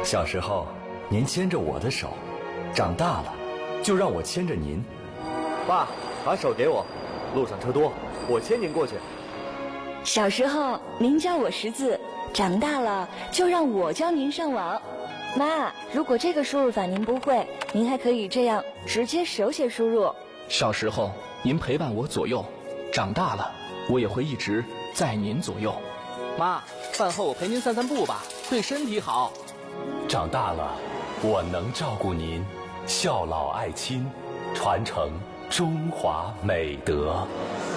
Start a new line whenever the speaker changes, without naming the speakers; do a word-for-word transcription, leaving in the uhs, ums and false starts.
小时候，您牵着我的手，长大了，就让我牵着您。
爸，把手给我，路上车多，我牵您过去。
小时候，您教我识字，长大了就让我教您上网。妈，如果这个输入法您不会，您还可以这样直接手写输入。
小时候，您陪伴我左右，长大了，我也会一直在您左右。
妈，饭后我陪您散散步吧，对身体好。
长大了，我能照顾您，孝老爱亲，传承中华美德。